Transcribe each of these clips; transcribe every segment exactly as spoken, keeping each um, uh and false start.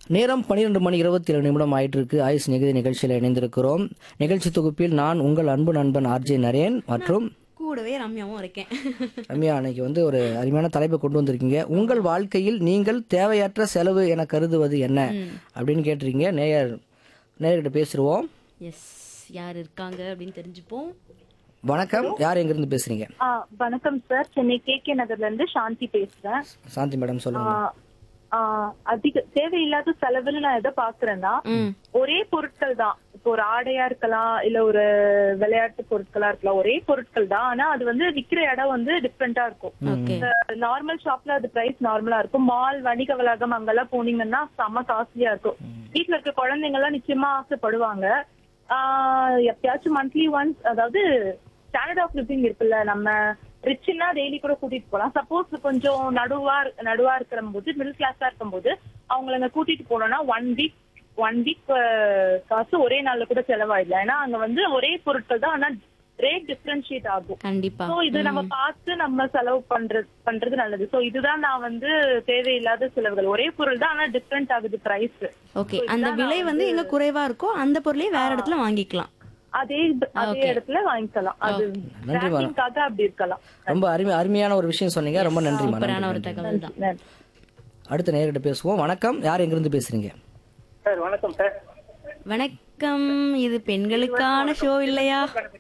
நேரம் பன்னிரண்டு மணி இருபத்தி ஏழு நிமிடம் ஆயிட்டு இருக்கு. ஆயுஷ் நிகழ்ச்சி நிகழ்ச்சியில் இணைந்திருக்கிறோம். நிகழ்ச்சி தொகுப்பில் நான் உங்கள் அன்பு நண்பன் ஆர்ஜே நரேன் மற்றும் கூடவே ரம்யாவும் இருக்கேன். ரம்யா. அன்னைக்கு வந்து ஒரு அருமையான தலைப்பை கொண்டு வந்திருக்கீங்க. உங்கள் வாழ்க்கையில் நீங்கள் தேவையற்ற செலவு என கருதுவது என்ன அப்படின்னு கேட்டிருக்கீங்க. நேயர் நேயர்கிட்ட பேசுருவோம். எஸ், யார் இருக்காங்க அப்படின்னு தெரிஞ்சுப்போம். வணக்கம், யார் எங்கிருந்து பேசுறீங்க? ஆ, வணக்கம் சார். சென்னை கே கே நகர்ல இருந்து சாந்தி பேசுறேன். சாந்தி மேடம் சொல்லுங்க. ஆ, ஆ, அதிக தேவையில்லாத செலவுன்னு நான் எதை பாக்குறேன்னா, ஒரே பொருட்கள் தான். இப்போ ஒரு ஆடையா இருக்கலாம், இல்ல ஒரு விளையாட்டு பொருட்களா இருக்கலாம், ஒரே பொருட்கள் தான். ஆனா அது வந்து விக்கிற இடம் வந்து டிஃப்ரெண்டா இருக்கும். நார்மல் ஷாப்ல அது பிரைஸ் நார்மலா இருக்கும். மால், வணிக வளாகம் அங்கெல்லாம் போனீங்கன்னா செம்ம காஸ்ட்லியா இருக்கும். வீட்டுல இருக்க குழந்தைங்க எல்லாம் நிச்சயமா ஆசைப்படுவாங்க. ஆஹ் எப்பயாச்சும் மந்த்லி ஒன்ஸ், அதாவது ஸ்டாண்டர்ட் ஆஃப் லிவிங் இருக்குல்ல, நம்ம ரிச்னா டெய்லி கூட கூட்டிட்டு போலாம். சப்போஸ் கொஞ்சம் நடுவா நடுவா இருக்கிற போது, மிடில் கிளாஸா இருக்கும் போது அவங்கள அங்க கூட்டிட்டு போனோம்னா ஒன் வீக் ஒன் வீக் காசு ஒரே நாள்ல கூட செலவாயிடல. ஏன்னா அங்க வந்து ஒரே பொருட்கள் தான், ஆனா ரேட் டிஃபரன்ஷியேட் ஆகும். கண்டிப்பா. சோ இது நம்ம பார்த்து நம்ம செலவு பண்றது பண்றது நல்லது. சோ இதுதான் நான் வந்து தேவையில்லாத செலவுகள். ஒரே பொருள் தான், ஆனா டிஃபரெண்ட் ஆகுது பிரைஸ். ஓகே, அந்த விலை வந்து எங்க குறைவா இருக்கோ அந்த பொருளையே வேற இடத்துல வாங்கிக்கலாம். அதே அதே இடத்துல வாங்கிக்கலாம். அது நன்றி மேடம். ranking-க்காக அப்படி இருக்கலாம். ரொம்ப அருமை அருமையான ஒரு விஷயம் சொன்னீங்க. ரொம்ப நன்றி மேடம். சூப்பரான ஒரு தகவல் தான். நன்றி. அடுத்த நேயர்கிட்ட பேசுவோம். வணக்கம், யார் எங்கிருந்து பேசுறீங்க? சார் வணக்கம் சார். வணக்கம். இது பெண்களுக்கான ஷோ இல்லையா?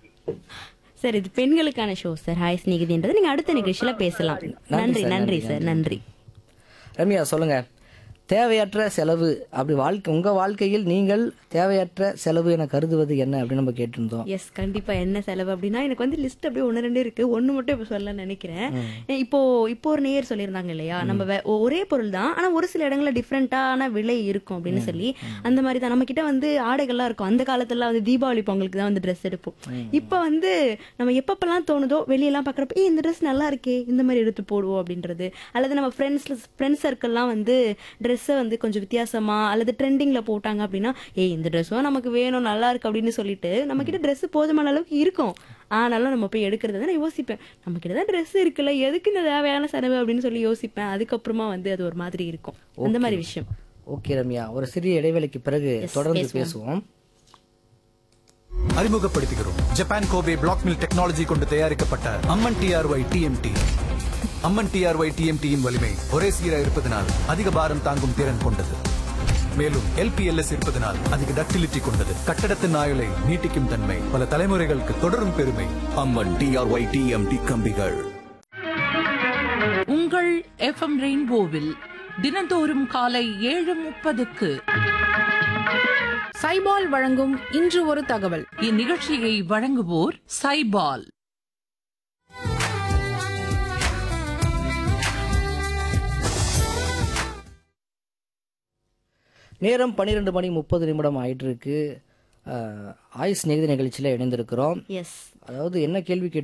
சார், இது பெண்களுக்கான ஷோ சார். ஹாய் ஸ்நேகிதின்றது நீங்க அடுத்த நிகழ்ச்சியில பேசலாம். நன்றி நன்றி சார், நன்றி. ரம்யா சொல்லுங்க. தேவையற்ற செலவு அப்படி வாழ்க்கை உங்க வாழ்க்கையில் நீங்கள் தேவையற்ற செலவு என கருதுவது என்ன அப்படின்னு நம்ம கேட்டிருந்தோம். எஸ், கண்டிப்பா. என்ன செலவு அப்படின்னா எனக்கு வந்து லிஸ்ட் அப்படியே ஒன்று ரெண்டு இருக்கு. ஒன்று மட்டும் இப்போ சொல்ல நினைக்கிறேன். இப்போ இப்போ ஒரு நேயர் சொல்லியிருந்தாங்க இல்லையா, நம்ம வே- ஒரே பொருள் தான், ஆனா ஒரு சில இடங்கள்ல டிஃப்ரெண்டான விலை இருக்கும் அப்படின்னு சொல்லி. அந்த மாதிரி தான் நம்ம கிட்ட வந்து ஆடைகள்லாம் இருக்கும். அந்த காலத்துல வந்து தீபாவளி பொங்கலுக்கு தான் வந்து ட்ரெஸ் எடுப்போம். இப்போ வந்து நம்ம எப்பப்பெல்லாம் தோணுதோ வெளியெல்லாம் பாக்குறப்ப ஏ இந்த ட்ரெஸ் நல்லா இருக்கே, இந்த மாதிரி எடுத்து போடுவோம் அப்படின்றது. அல்லது நம்ம ஃப்ரெண்ட்ஸ் ஃப்ரெண்ட்ஸ் சர்க்கிள்லாம் வந்து ட்ரெஸ்ஸை வந்து கொஞ்சம் வித்தியாசமா அல்லது ட்ரெண்டிங்ல போட்டாங்க அப்படின்னா, ஏய் இந்த ட்ரெஸ்ஸும் நமக்கு வேணும், நல்லா இருக்கு அப்படின்னு சொல்லிட்டு நம்ம கிட்ட ட்ரெஸ் போதுமான அளவுக்கு இருக்கும். ஆனாலும் நம்ம போய் எடுக்கிறது நான் யோசிப்பேன், நம்ம கிட்ட தான் ட்ரெஸ் இருக்குல்ல, எதுக்கு இந்த தேவையான செலவு அப்படின்னு சொல்லி யோசிப்பேன். அதுக்கப்புறமா வந்து அது ஒரு மாதிரி இருக்கும். அந்த மாதிரி விஷயம். ஓகே ரம்யா, ஒரு சிறிய இடைவேளைக்கு பிறகு தொடர்ந்து பேசுவோம். அறிமுகப்படுத்துகிறோம் Japan Kobe black mill technology கொண்டு தயாரிக்கப்பட்ட அம்மன் டிஆர்ஒய் டிஎம்டி. அம்மன் டிஆர்ஒய் டிஎம்டியின் வலிமை ஒரே சீரா இருப்பதனால் அதிக பாரம் தாங்கும் திறன் கொண்டது. மேலும் எல்பிஎல்எஸ் இருப்பதனால் அதிக டக்டிலிட்டி கொண்டது. கட்டடத்தின் ஆயுளை நீட்டிக்கும் தன்மை பல தலைமுறைகளுக்கு தொடரும் பெருமை. அம்மன் டிஆர்ஒய் டிஎம்டி கம்பிகள். உங்கள் எஃப்எம் ரெயின்போவில் தினந்தோறும் காலை ஏழு முப்பதுக்கு சைபால் வழங்கும் இன்று ஒரு தகவல். இந்நிகழ்ச்சியை வழங்குவோர் சைபால். நேரம் பன்னிரெண்டு மணி முப்பது நிமிடம் ஆயிட்டு இருக்கு. ஆயுஷ் நிகழ்ச்சி நிகழ்ச்சியில் இணைந்திருக்கிறோம். எஸ். அதாவது என்ன கேள்வி கேட்டு